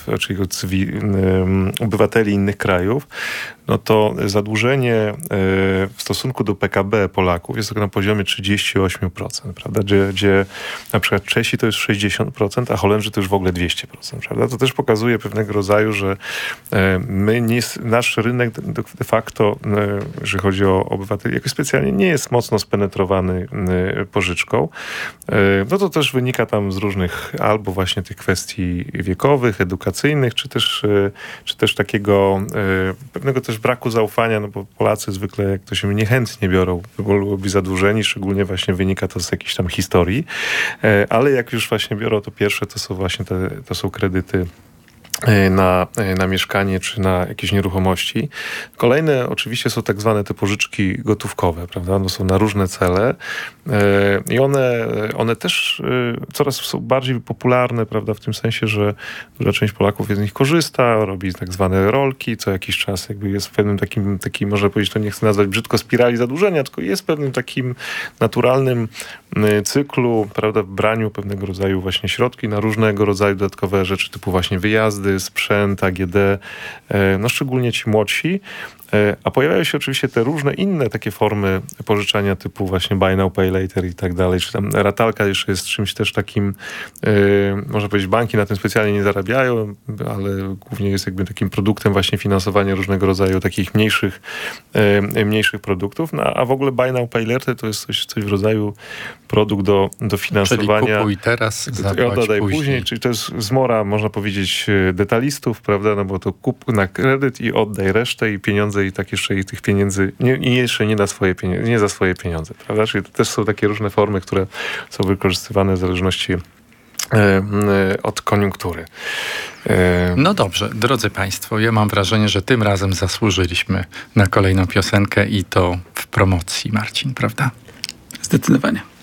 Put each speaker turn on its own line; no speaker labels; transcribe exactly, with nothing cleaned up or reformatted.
czyli od cywi, obywateli innych krajów, no to zadłużenie w stosunku do P K B Polaków jest na poziomie trzydzieści osiem procent, prawda? Gdzie, gdzie na przykład Czesi to jest sześćdziesiąt procent, a Holendrzy to już w ogóle dwieście procent, prawda? To też pokazuje pewnego rodzaju, że my nie, nasz rynek de facto, jeżeli chodzi o obywateli, jakoś specjalnie nie jest mocno spenetrowany pożyczką. No to też wynika tam z różnych albo właśnie tych kwestii wiekowych, edukacyjnych, czy też, czy też takiego pewnego też braku zaufania, no bo Polacy zwykle, jak to się niechętnie biorą, byli zadłużeni, szczególnie właśnie wynika to z jakiejś tam historii, ale jak już właśnie biorą, to pierwsze to są właśnie te, to są kredyty na, na mieszkanie czy na jakieś nieruchomości. Kolejne oczywiście są tak zwane te pożyczki gotówkowe, prawda? No są na różne cele i one, one też coraz są bardziej popularne, prawda? W tym sensie, że duża część Polaków z nich korzysta, robi tak zwane rolki, co jakiś czas jakby jest w pewnym takim, takim, można powiedzieć, to nie chcę nazwać brzydko spirali zadłużenia, tylko jest w pewnym takim naturalnym cyklu, prawda? W braniu pewnego rodzaju właśnie środki na różnego rodzaju dodatkowe rzeczy, typu właśnie wyjazdy, sprzęt, A G D, no szczególnie ci młodsi. A pojawiają się oczywiście te różne inne takie formy pożyczania typu właśnie buy now, pay later i tak dalej. Czy tam ratalka jeszcze jest czymś też takim, yy, można powiedzieć, banki na tym specjalnie nie zarabiają, ale głównie jest jakby takim produktem właśnie finansowania różnego rodzaju takich mniejszych, yy, mniejszych produktów. No, a w ogóle buy now, pay later to jest coś, coś w rodzaju produkt do, do finansowania.
Czyli kupuj teraz, zapłać
oddaj
później.
później. Czyli to jest zmora, można powiedzieć, detalistów, prawda? No bo to kup na kredyt i oddaj resztę i pieniądze i tak jeszcze i tych pieniędzy, nie, i jeszcze nie na swoje pieniądze, nie za swoje pieniądze, prawda? Czyli to też są takie różne formy, które są wykorzystywane w zależności e, od koniunktury. E...
No dobrze, drodzy Państwo, ja mam wrażenie, że tym razem zasłużyliśmy na kolejną piosenkę i to w promocji, Marcin, prawda?
Zdecydowanie.